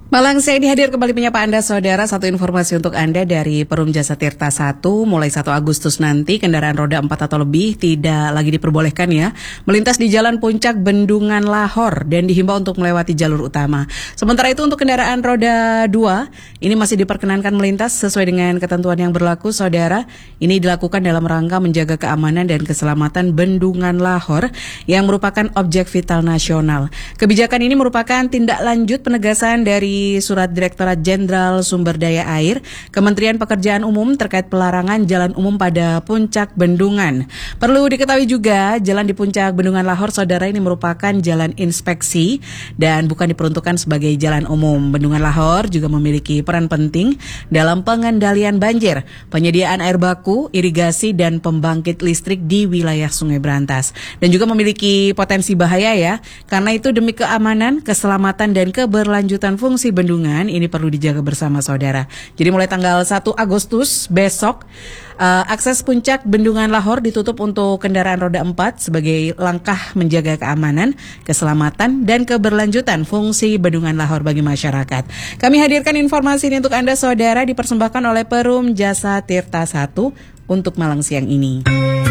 Malang Siang ini hadir kembali menyapa Anda saudara. Satu informasi untuk Anda dari Perum Jasa Tirta 1. Mulai 1 Agustus nanti kendaraan roda 4 atau lebih tidak lagi diperbolehkan ya melintas di Jalan Puncak Bendungan Lahor dan dihimbau untuk melewati jalur utama. Sementara itu untuk kendaraan roda 2 ini masih diperkenankan melintas sesuai dengan ketentuan yang berlaku saudara. Ini dilakukan dalam rangka menjaga keamanan dan keselamatan Bendungan Lahor yang merupakan objek vital nasional. Kebijakan ini merupakan tindak lanjut penegasan dari Surat Direktorat Jenderal Sumber Daya Air Kementerian Pekerjaan Umum terkait pelarangan jalan umum pada Puncak Bendungan. Perlu diketahui juga, jalan di Puncak Bendungan Lahor, saudara, ini merupakan jalan inspeksi dan bukan diperuntukkan sebagai jalan umum. Bendungan Lahor juga memiliki peran penting dalam pengendalian banjir, penyediaan air baku, irigasi, dan pembangkit listrik di wilayah Sungai Brantas. Dan juga memiliki potensi bahaya ya, karena itu demi keamanan, keselamatan, dan keberlanjutan fungsi bendungan ini perlu dijaga bersama saudara. Jadi mulai tanggal 1 Agustus besok akses Puncak Bendungan Lahor ditutup untuk kendaraan roda 4 sebagai langkah menjaga keamanan, keselamatan, dan keberlanjutan fungsi Bendungan Lahor bagi masyarakat. Kami hadirkan informasi ini untuk Anda saudara, dipersembahkan oleh Perum Jasa Tirta 1 untuk Malang Siang ini.